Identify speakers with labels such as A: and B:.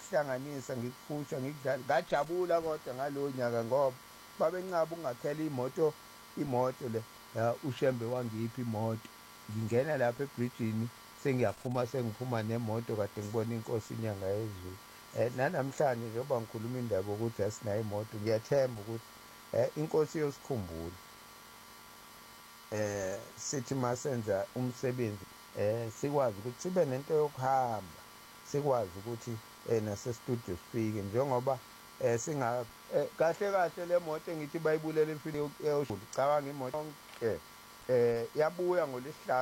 A: ngikuhlanganisa ngikuphusha ngikudlala ngajabula kodwa ngalowo nyaka ngoba babenqaba ungakhela imoto le uShembe wangipha imoto ngingena lapha ebridgini sengiphuma nemoto kade ngibona inkosi inyanga yezulu. Nanamhlanje njengoba ngikhuluma indaba ukuthi asinayo imoto ngiyathemba ukuthi inkosi iyosikhumbula sithi masenza umsebenzi sikwazi ukuthi sibe nento yokuhamba sikwazi ukuthi nase-studio sifike njengoba kahle kahle le moto engithi bayibulela emfini cabanga imoto yonke yabuya ngoLwesihlanu.